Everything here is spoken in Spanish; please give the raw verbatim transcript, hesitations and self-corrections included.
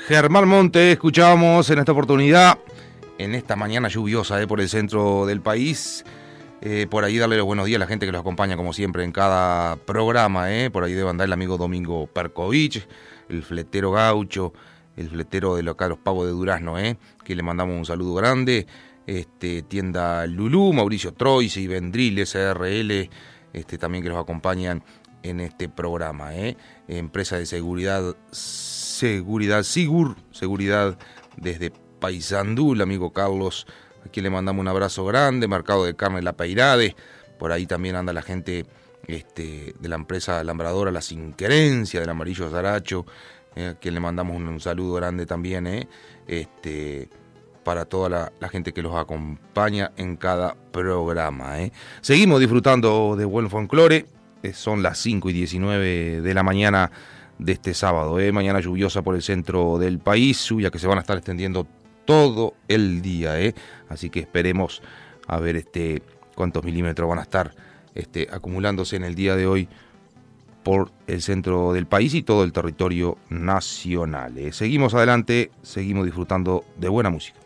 Germán Monte, escuchamos en esta oportunidad, en esta mañana lluviosa eh, por el centro del país. Eh, por ahí darle los buenos días a la gente que los acompaña como siempre en cada programa. Eh. Por ahí debe andar el amigo Domingo Perkovich, el fletero gaucho, el fletero de acá, los pavos de Durazno, eh, que le mandamos un saludo grande. Este, tienda Lulú, Mauricio Troisi y Vendril S R L, este, también que los acompañan en este programa. Eh. Empresa de seguridad, seguridad Sigur, seguridad desde Paysandú, el amigo Carlos, a quien le mandamos un abrazo grande. Mercado de Carne La Peirade, por ahí también anda la gente este, de la empresa alambradora La Sinquerencia, del Amarillo Zaracho, eh, a quien le mandamos un, un saludo grande también, eh, este, para toda la, la gente que los acompaña en cada programa. Eh. Seguimos disfrutando de buen folclore, eh, son las cinco y diecinueve de la mañana de este sábado, eh. Mañana lluviosa por el centro del país, lluvia que se van a estar extendiendo todo el día, ¿eh? Así que esperemos a ver este cuántos milímetros van a estar este, acumulándose en el día de hoy por el centro del país y todo el territorio nacional. ¿eh? Seguimos adelante, seguimos disfrutando de buena música.